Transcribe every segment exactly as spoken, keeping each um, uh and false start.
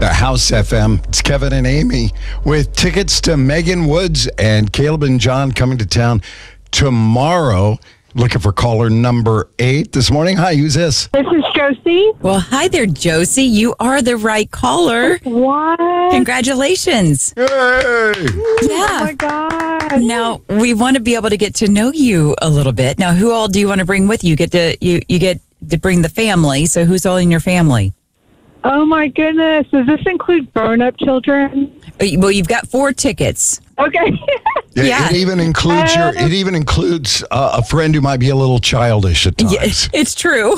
The House F M. It's Kevin and Amy with tickets to Megan Woods and Caleb and John coming to town tomorrow. Looking for caller number eight this morning. Hi, who's this? This is Josie. Well, hi there, Josie. You are the right caller. What? Congratulations. Hey! Oh Yeah. my God. Now, we want to be able to get to know you a little bit. Now, who all do you want to bring with you? You get to you, you get to bring the family. So who's all in your family? Oh my goodness. Does this include grown-up children? Uh, Well, you've got four tickets. Okay. It, Yeah. it even includes your. It even includes uh, a friend who might be a little childish at times. Yes, it's true.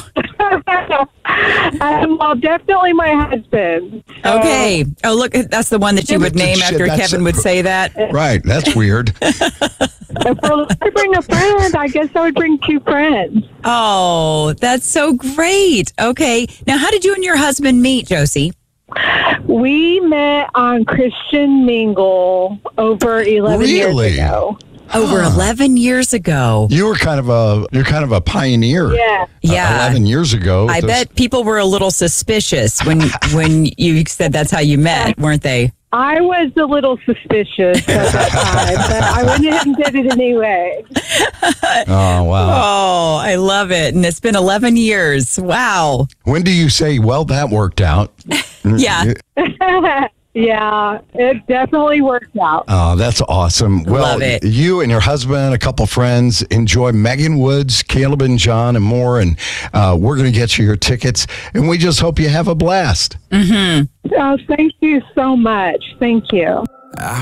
um, well, definitely my husband. So- Okay. Oh, look, that's the one that you would name Shit, after that's- Kevin would say that. Right, that's weird. If I bring a friend, I guess I would bring two friends. Oh, that's so great. Okay. Now, how did you and your husband meet, Josie? We met on Christian Mingle over eleven Really? years ago. Over eleven years ago. You were kind of a. You're kind of a pioneer. Yeah. Uh, Yeah. Eleven years ago. I Those- bet people were a little suspicious when when you said that's how you met, weren't they? I was a little suspicious at that time, but I went ahead and did it anyway. Oh wow. Oh, I love it. And it's been eleven years. Wow. When do you say, "Well, that worked out"? Yeah. Yeah, it definitely worked out. Oh, that's awesome. Well, Love it. you and your husband, a couple friends, enjoy Megan Woods, Caleb and John, and more. And uh, we're going to get you your tickets. And we just hope you have a blast. Oh, thank you so much. Thank you. I